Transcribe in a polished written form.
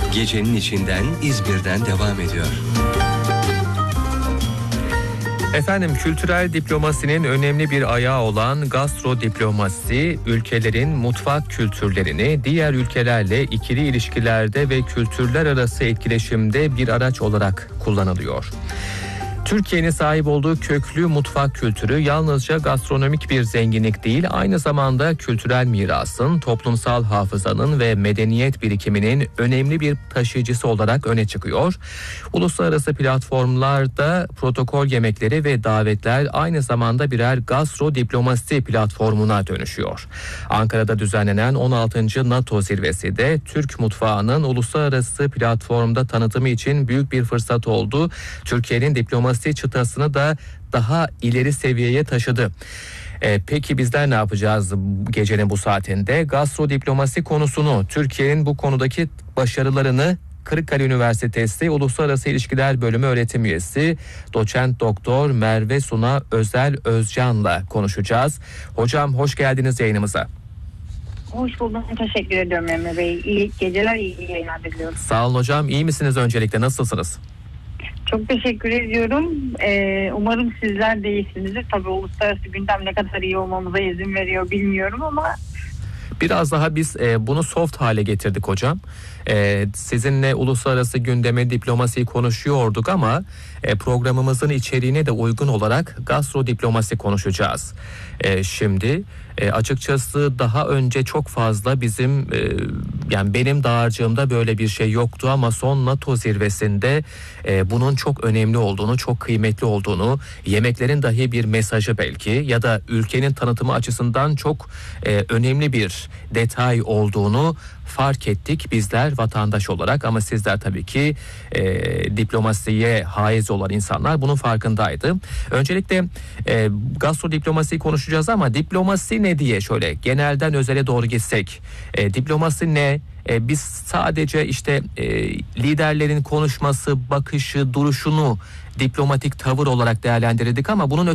Gecenin içinden İzmir'den devam ediyor. Efendim, kültürel diplomasinin önemli bir ayağı olan gastrodiplomasi, ülkelerin mutfak kültürlerini diğer ülkelerle ikili ilişkilerde ve kültürler arası etkileşimde bir araç olarak kullanılıyor. Türkiye'nin sahip olduğu köklü mutfak kültürü yalnızca gastronomik bir zenginlik değil, aynı zamanda kültürel mirasın, toplumsal hafızanın ve medeniyet birikiminin önemli bir taşıyıcısı olarak öne çıkıyor. Uluslararası platformlarda protokol yemekleri ve davetler aynı zamanda birer gastrodiplomasi platformuna dönüşüyor. Ankara'da düzenlenen 16. NATO zirvesi de Türk mutfağının uluslararası platformda tanıtımı için büyük bir fırsat oldu. Türkiye'nin diplomasi çıtasını da daha ileri seviyeye taşıdı. Peki bizler ne yapacağız gecenin bu saatinde? Gastrodiplomasi konusunu, Türkiye'nin bu konudaki başarılarını Kırıkkale Üniversitesi Uluslararası İlişkiler Bölümü öğretim üyesi Doçent Doktor Merve Suna Özel Özcan'la konuşacağız. Hocam hoş geldiniz yayınımıza. Hoş buldum. Teşekkür ediyorum Emre Bey. İyi geceler, iyi yayınlar diliyorum. Sağ olun hocam. İyi misiniz öncelikle? Nasılsınız? Çok teşekkür ediyorum. Umarım sizler de iyisinizdir. Tabii uluslararası gündem ne kadar iyi olmamıza izin veriyor bilmiyorum ama... Biraz daha biz bunu soft hale getirdik hocam. Sizinle uluslararası gündemi, diplomasiyi konuşuyorduk ama programımızın içeriğine de uygun olarak gastrodiplomasi konuşacağız. Şimdi açıkçası daha önce çok fazla bizim yani benim dağarcığımda böyle bir şey yoktu ama son NATO zirvesinde bunun çok önemli olduğunu, çok kıymetli olduğunu, yemeklerin dahi bir mesajı belki ya da ülkenin tanıtımı açısından çok önemli bir detay olduğunu fark ettik bizler vatandaş olarak, ama sizler tabii ki diplomasiye haiz olan insanlar bunun farkındaydı. Öncelikle gastrodiplomasiyi konuşacağız ama diplomasi ne diye şöyle genelden özele doğru gitsek, diplomasi ne? Biz sadece işte liderlerin konuşması, bakışı, duruşunu diplomatik tavır olarak değerlendirdik ama bunun